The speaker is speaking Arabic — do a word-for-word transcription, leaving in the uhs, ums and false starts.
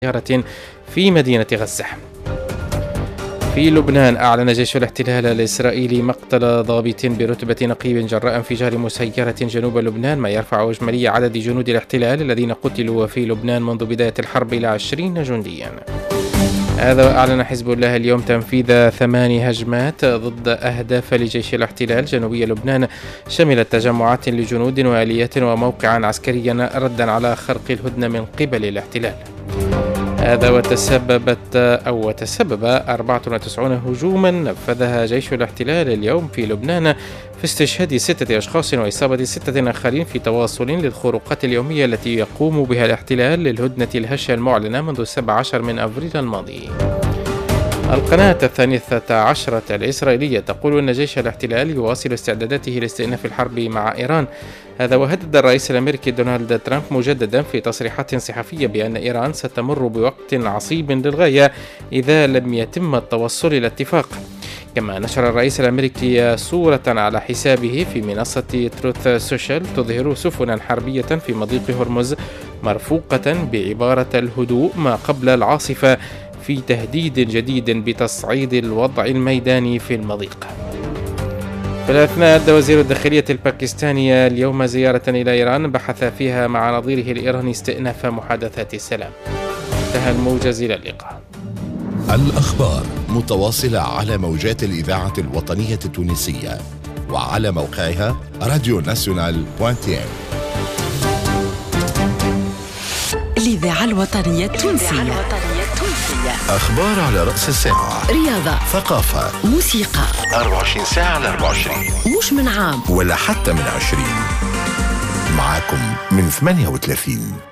سيارة في مدينة غزة. في لبنان أعلن جيش الاحتلال الإسرائيلي مقتل ضابط برتبة نقيب جراء انفجار مسيرة جنوب لبنان، ما يرفع إجمالي عدد جنود الاحتلال الذين قتلوا في لبنان منذ بداية الحرب إلى عشرين جنديا. هذا وأعلن حزب الله اليوم تنفيذ ثماني هجمات ضد أهداف لجيش الاحتلال جنوبي لبنان، شملت تجمعات لجنود وآليات وموقعا عسكريا ردا على خرق الهدنة من قبل الاحتلال. هذا وتسببت أو تسبب أربعة وتسعين هجوما نفذها جيش الاحتلال اليوم في لبنان في استشهاد ستة أشخاص وإصابة ستة آخرين في تواصل للخروقات اليومية التي يقوم بها الاحتلال للهدنة الهشة المعلنة منذ السابع عشر من أبريل الماضي. القناة الثالثة عشرة الإسرائيلية تقول أن جيش الاحتلال يواصل استعداداته لاستئناف الحرب مع إيران. هذا وهدد الرئيس الأمريكي دونالد ترامب مجددا في تصريحات صحفية بأن إيران ستمر بوقت عصيب للغاية إذا لم يتم التوصل إلى اتفاق. كما نشر الرئيس الأمريكي صورة على حسابه في منصة تروث سوشيال تظهر سفنا حربية في مضيق هرمز مرفوقة بعبارة الهدوء ما قبل العاصفة، في تهديد جديد بتصعيد الوضع الميداني في المضيق. في الأثناء أدى وزير الداخلية الباكستاني اليوم زيارة إلى إيران بحث فيها مع نظيره الإيراني استئناف محادثات السلام. انتهى الموجز، إلى اللقاء. الأخبار متواصلة على موجات الإذاعة الوطنية التونسية وعلى موقعها راديو ناسيونال دوت تي إم. الإذاعة الوطنية التونسية، أخبار على رأس الساعة، رياضة، ثقافة، موسيقى، أربعة وعشرين ساعة على أربعة وعشرين، مش من عام ولا حتى من عشرين. معاكم من ثمانية وثلاثين.